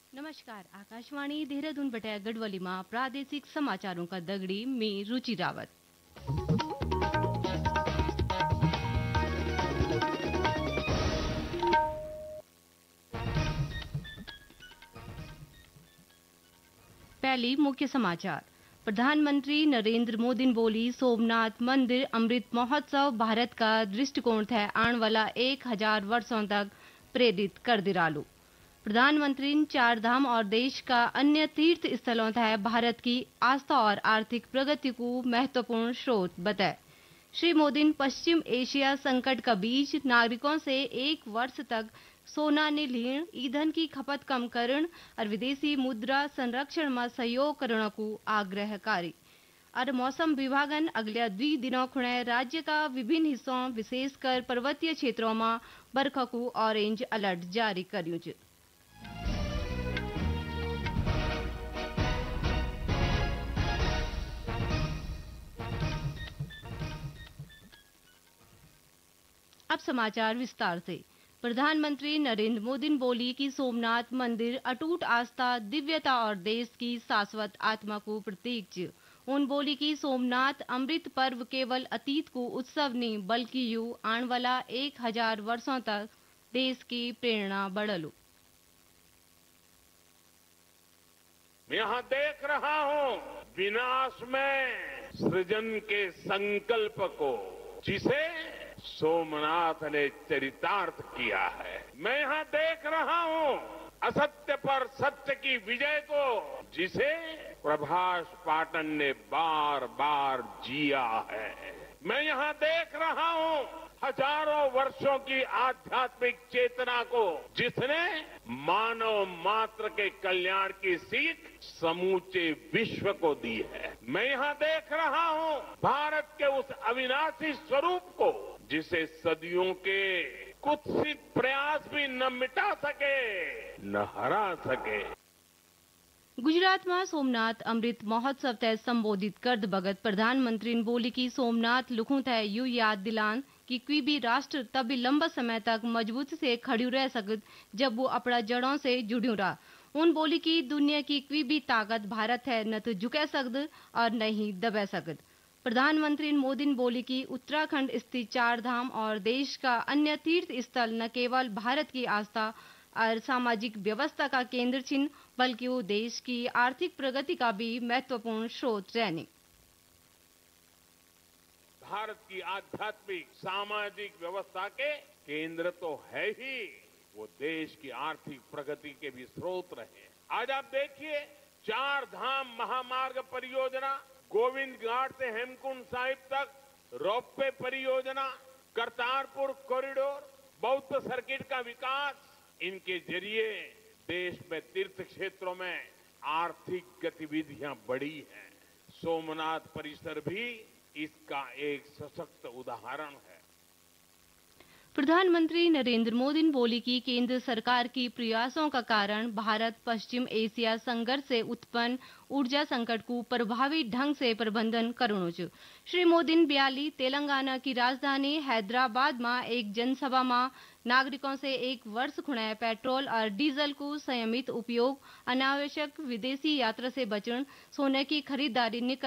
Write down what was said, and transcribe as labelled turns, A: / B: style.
A: नमस्कार। आकाशवाणी देहरादून बटाया गढ़वाली में प्रादेशिक समाचारों का दगड़ी में रुचि रावत। पहली मुख्य समाचार। प्रधानमंत्री नरेंद्र मोदी ने बोली सोमनाथ मंदिर अमृत महोत्सव भारत का दृष्टिकोण है आने वाला 1000 वर्षों तक प्रेरित कर दिरालू। प्रधानमंत्री ने चार धाम और देश का अन्य तीर्थ स्थलों है भारत की आस्था और आर्थिक प्रगति को महत्वपूर्ण स्रोत बताए। श्री मोदी ने पश्चिम एशिया संकट का बीच नागरिकों से 1 वर्ष तक सोना ने लीण ईंधन की खपत कम करण और विदेशी मुद्रा संरक्षण में सहयोग करने को आग्रह करी। और मौसम विभागन अगले 2 दिनों खुणे राज्य का विभिन्न हिस्सों विशेषकर पर्वतीय क्षेत्रों में बरखा को ऑरेंज अलर्ट जारी कर्યું છે। अब समाचार विस्तार से। प्रधानमंत्री नरेंद्र मोदी ने बोली कि सोमनाथ मंदिर अटूट आस्था दिव्यता और देश की शाश्वत आत्मा को प्रतीक है। उन बोली कि सोमनाथ अमृत पर्व केवल अतीत को उत्सव नहीं बल्कि यू आने वाला 1000 वर्षों तक देश की प्रेरणा बढ़लू।
B: यहाँ देख रहा हूँ विनाश में सृजन के संकल्प को, जिसे सोमनाथ ने चरितार्थ किया है। मैं यहाँ देख रहा हूँ असत्य पर सत्य की विजय को, जिसे प्रभास पाटन ने बार बार जिया है। मैं यहाँ देख रहा हूँ हजारों वर्षों की आध्यात्मिक चेतना को, जिसने मानव मात्र के कल्याण की सीख समूचे विश्व को दी है। मैं यहाँ देख रहा हूँ भारत के उस अविनाशी स्वरूप को, जिसे सदियों के कुत्सित प्रयास भी न मिटा सके न हरा सके।
A: गुजरात में सोमनाथ अमृत महोत्सव तय संबोधित कर बगत प्रधानमंत्री ने बोली कि सोमनाथ लुखों तय यू याद दिलान कि कोई भी राष्ट्र तभी लंबा समय तक मजबूत से खड़ी रह सकत जब वो अपना जड़ों से जुड़ू रहा। उन बोली कि दुनिया की कोई भी ताकत भारत है न तो झुका सकद और न ही दबा सकद। प्रधानमंत्री मोदी ने बोली कि उत्तराखंड स्थित चार धाम और देश का अन्य तीर्थ स्थल न केवल भारत की आस्था और सामाजिक व्यवस्था का केंद्र छिन बल्कि वो देश की आर्थिक प्रगति का भी महत्वपूर्ण स्रोत रहने।
B: भारत की आध्यात्मिक सामाजिक व्यवस्था के केंद्र तो है ही, वो देश की आर्थिक प्रगति के भी स्रोत रहे। आज आप देखिए चार धाम महामार्ग परियोजना, गोविंद घाट से हेमकुंड साहिब तक रोपवे परियोजना, करतारपुर कॉरिडोर, बौद्ध सर्किट का विकास, इनके जरिए देश में तीर्थ क्षेत्रों में आर्थिक गतिविधियां बढ़ी हैं। सोमनाथ परिसर भी इसका एक सशक्त उदाहरण है।
A: प्रधानमंत्री नरेंद्र मोदी ने बोली कि केंद्र सरकार की प्रयासों का कारण भारत पश्चिम एशिया संघर्ष से उत्पन्न ऊर्जा संकट को प्रभावी ढंग से प्रबंधन करनो छ। श्री मोदी ने बयाली तेलंगाना की राजधानी हैदराबाद में एक जनसभा में नागरिकों से 1 वर्ष खुणे पेट्रोल और डीजल को संयमित उपयोग, अनावश्यक विदेशी यात्रा से बचन, सोने की खरीदारी